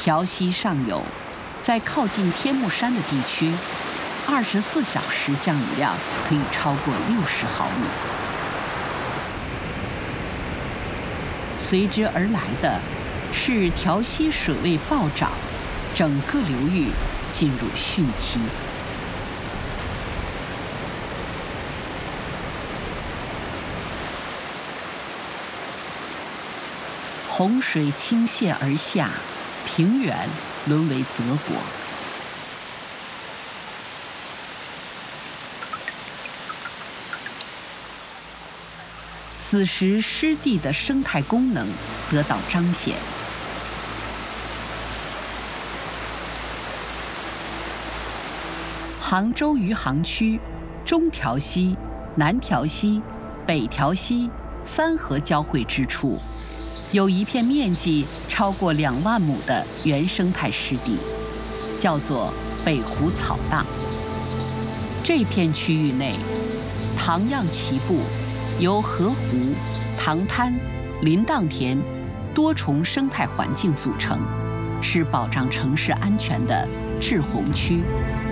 条溪上游，在靠近天目山的地区，24小时降雨量可以超过60毫米。随之而来的是条溪水位暴涨，整个流域进入汛期。洪水倾泻而下，平原沦为泽国。此时，湿地的生态功能得到彰显。杭州余杭区中条溪、南条溪、北条溪三河交汇之处，有一片面积超过2万亩的原生态湿地，叫做北湖草荡。这片区域内，塘漾齐布，由河湖、塘滩、林荡田多重生态环境组成，是保障城市安全的滞洪区、